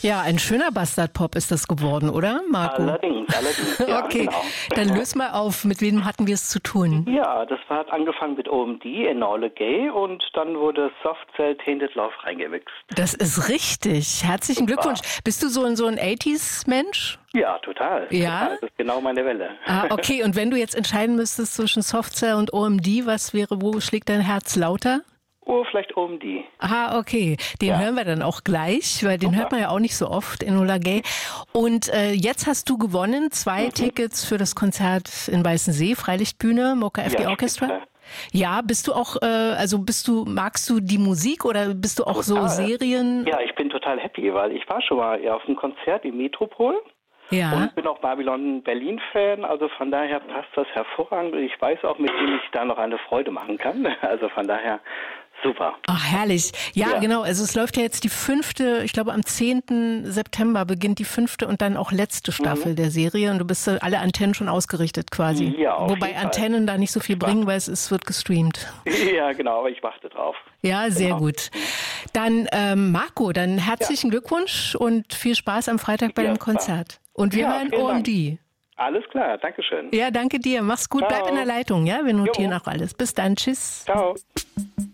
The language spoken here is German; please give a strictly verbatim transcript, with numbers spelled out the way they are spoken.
Ja, ein schöner Bastard-Pop ist das geworden, oder, Marco? Allerdings, allerdings. Ja, okay, genau. dann löse mal auf. Mit wem hatten wir es zu tun? Ja, das hat angefangen mit O M D, Enola Gay, und dann wurde Soft Cell Tainted Love reingemixt. Das ist richtig. Herzlichen Super. Glückwunsch. Bist du so ein, so ein achtziger-Mensch? Ja, total. Ja? Total. Das ist genau meine Welle. Ah, okay. Und wenn du jetzt entscheiden müsstest zwischen Soft Cell und O M D, was wäre, wo schlägt dein Herz lauter? Oh, vielleicht O M D. Aha, okay. Den Ja. hören wir dann auch gleich, weil den Super. hört man ja auch nicht so oft, Enola Gay. Und äh, jetzt hast du gewonnen, zwei mhm. Tickets für das Konzert in Weißensee, Freilichtbühne, Mocha F D Ja, Orchestra. spitze. Ja, bist du auch, äh, also bist du, magst du die Musik oder bist du auch Total. so Serien? Ja, ich bin total happy, weil ich war schon mal auf einem Konzert im Metropol. Ja. Und bin auch Babylon Berlin-Fan, also von daher passt das hervorragend. Und ich weiß auch, mit wem ich da noch eine Freude machen kann. Also von daher super. Ach, herrlich. Ja, Ja. genau. Also es läuft ja jetzt die fünfte, ich glaube am zehnten September beginnt die fünfte und dann auch letzte Staffel mhm. der Serie. Und du bist äh, alle Antennen schon ausgerichtet quasi. Ja, auf Wobei jeden Fall. Antennen da nicht so viel bringen, weil es ist, wird gestreamt. Ja, genau, aber ich warte drauf. Ja, sehr Genau. gut. Dann ähm, Marco, dann herzlichen ja. Glückwunsch und viel Spaß am Freitag bei Ja, dem Konzert. Und wir ja, hören vielen O M Dank. D. Alles klar, danke schön. Ja, danke dir. Mach's gut. Ciao. Bleib in der Leitung, ja? Wir notieren Jo. auch alles. Bis dann. Tschüss. Ciao.